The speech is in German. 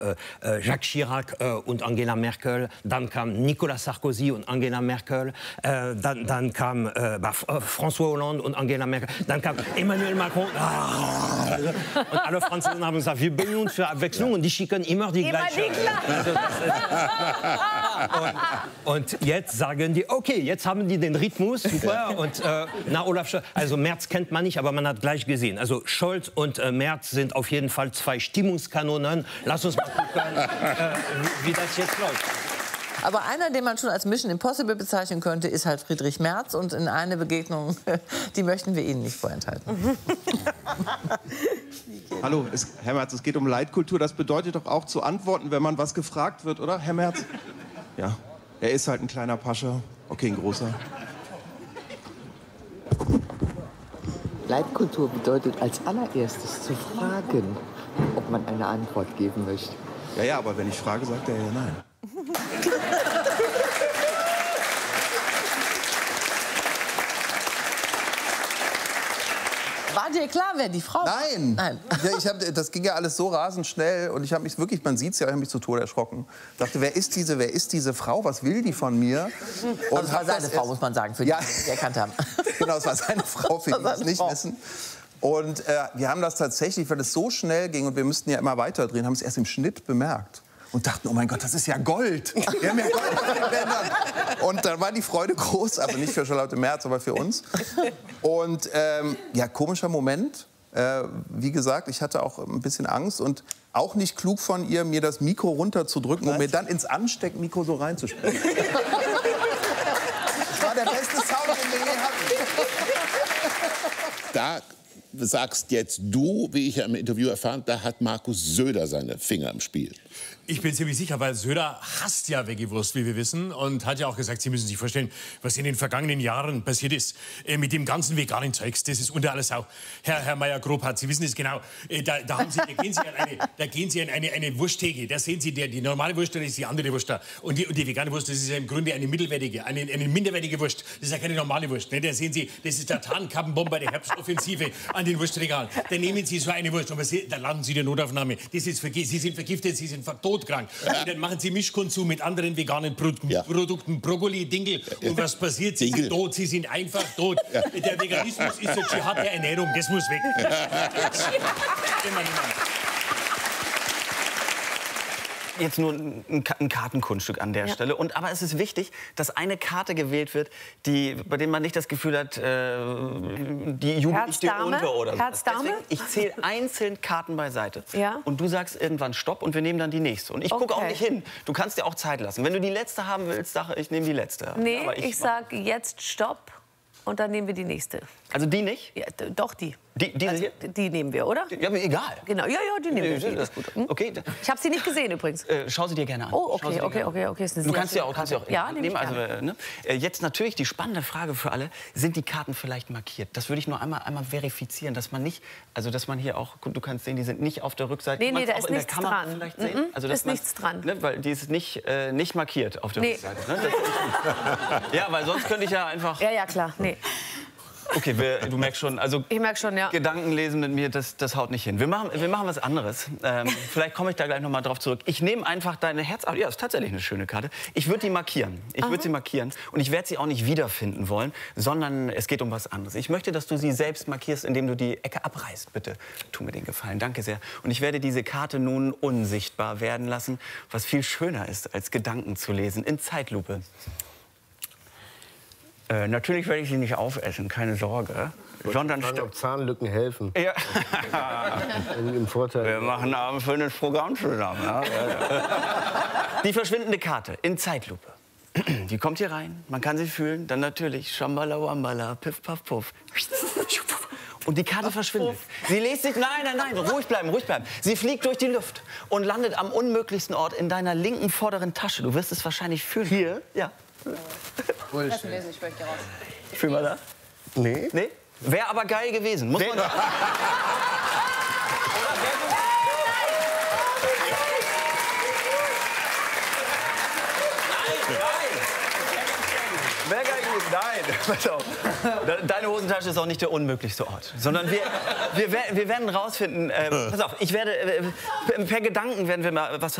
Jacques Chirac und Angela Merkel, dann kam Nicolas Sarkozy und Angela Merkel, dann kam François Hollande und Angela Merkel, dann kam Emmanuel Macron. Und alle Franzosen haben gesagt, wir bringen uns für Abwechslung und die schicken immer die gleiche. Und jetzt sagen die, okay, jetzt haben die den Rhythmus, super. Und Olaf Scholz, also Merz kennt man nicht, aber man hat gleich gesehen. Also Scholz und Merz sind auf jeden Fall zwei Stimmungskanonen. Lass uns mal gucken, wie das jetzt läuft. Aber einer, den man schon als Mission Impossible bezeichnen könnte, ist halt Friedrich Merz. Und in eine Begegnung, die möchten wir Ihnen nicht vorenthalten. Hallo, Herr Merz, es geht um Leitkultur. Das bedeutet doch auch zu antworten, wenn man was gefragt wird, oder, Herr Merz? Ja, er ist halt ein kleiner Pascha. Okay, ein großer. Leitkultur bedeutet als allererstes zu fragen, ob man eine Antwort geben möchte. Ja, aber wenn ich frage, sagt er ja nein. War dir klar, wer die Frau war? Nein. Ja, das ging ja alles so rasend schnell und ich habe mich wirklich, man sieht es ja, ich habe mich zu Tode erschrocken. Ich dachte, wer ist diese Frau? Was will die von mir? Und also es war seine Frau, muss man sagen, für die, die erkannt haben. Genau, es war seine Frau, für die es nicht wissen. Und wir haben das tatsächlich, weil es so schnell ging und wir müssten ja immer weiter drehen, haben es erst im Schnitt bemerkt. Und dachten, oh mein Gott, das ist ja Gold. Wir haben ja Gold auf den Bändern. Und dann war die Freude groß, aber nicht für Charlotte Merz, aber für uns. Und ja, komischer Moment. Wie gesagt, ich hatte auch ein bisschen Angst und auch nicht klug von ihr, mir das Mikro runterzudrücken und mir dann ins Ansteckmikro so reinzusprechen. Das war der beste Sound, den wir je hatten. Da sagst jetzt du, wie ich ja im Interview erfahren, da hat Markus Söder seine Finger im Spiel. Ich bin ziemlich sicher, weil Söder hasst ja Veggie-Wurst, wie wir wissen, und hat ja auch gesagt, Sie müssen sich vorstellen, was in den vergangenen Jahren passiert ist mit dem ganzen veganen Zeugs. Das ist unter aller Sau. Herr Meier-Grobhardt, Sie wissen es genau. Da gehen Sie an eine Wursttheke. Da sehen Sie die normale Wurst, dann ist die andere Wurst da. Und die vegane Wurst, das ist ja im Grunde eine mittelwertige, eine minderwertige Wurst. Das ist ja keine normale Wurst. Ne? Da sehen Sie, das ist der Tarnkappenbomber der Herbstoffensive an den Wurstregalen. Da nehmen Sie so eine Wurst, aber da landen Sie in der Notaufnahme. Das ist Sie sind vergiftet, Sie sind todkrank. Ja. Dann machen Sie Mischkonsum mit anderen veganen Produkten, Brokkoli, Dinkel. Und was passiert? Sie sind tot, Sie sind einfach tot. Ja. Der Veganismus ist so Dschihad der Ernährung, das muss weg. Jetzt nur ein Kartenkunststück an der Stelle. Aber es ist wichtig, dass eine Karte gewählt wird, bei der man nicht das Gefühl hat, die jubelt nicht die unter oder so. Herz-Dame? Ich zähle einzeln Karten beiseite. Ja. Und du sagst irgendwann Stopp und wir nehmen dann die nächste. Und ich gucke auch nicht hin. Du kannst dir auch Zeit lassen. Wenn du die letzte haben willst, sag ich nehme die letzte. Nee, aber ich sage jetzt Stopp und dann nehmen wir die nächste. Also die nicht? Ja, doch die. Also, die nehmen wir, oder? Ja, aber egal. Genau, ja, die nehmen wir. Das ist gut. Okay. Ich habe sie nicht gesehen übrigens. Schau sie dir gerne an. Oh, okay. Du kannst sie auch nehmen. Also, ne? Jetzt natürlich die spannende Frage für alle: Sind die Karten vielleicht markiert? Das würde ich nur einmal verifizieren, dass man nicht, also dass man hier auch, du kannst sehen, die sind nicht auf der Rückseite. Nee, da ist nichts dran. Vielleicht sehen? Also, ist nichts dran. Ne, weil die ist nicht markiert auf der Rückseite. Ne? Ja, weil sonst könnte ich ja einfach. Ja, klar. Nee. Okay, du merkst schon, also ich merke schon, ja. Gedanken lesen mit mir, das haut nicht hin. Wir machen was anderes. Vielleicht komme ich da gleich noch mal drauf zurück. Ich nehme einfach deine Herz... Ja, ist tatsächlich eine schöne Karte. Ich würde die markieren. Und ich werde sie auch nicht wiederfinden wollen, sondern es geht um was anderes. Ich möchte, dass du sie selbst markierst, indem du die Ecke abreißt. Bitte, tu mir den Gefallen. Danke sehr. Und ich werde diese Karte nun unsichtbar werden lassen, was viel schöner ist, als Gedanken zu lesen in Zeitlupe. Natürlich werde ich sie nicht aufessen, keine Sorge. Sondern ob Zahnlücken helfen. Ja. Im Vorteil. Wir machen ein abendfüllendes Programm zusammen. Ja? Die verschwindende Karte in Zeitlupe. Die kommt hier rein, man kann sie fühlen. Dann natürlich Shambhala Wambala, Piff Puff Puff. Und die Karte verschwindet. Sie lässt sich... Nein, ruhig bleiben. Sie fliegt durch die Luft und landet am unmöglichsten Ort in deiner linken vorderen Tasche. Du wirst es wahrscheinlich fühlen. Hier? Ja. Lass lesen, ich möchte raus. Fühl mal da. Nee. Wäre aber geil gewesen, muss man sagen. Wäre geil gewesen. Nein, pass auf. Deine Hosentasche ist auch nicht der unmöglichste Ort. Sondern wir werden rausfinden, pass auf, ich werde, per Gedanken werden wir mal was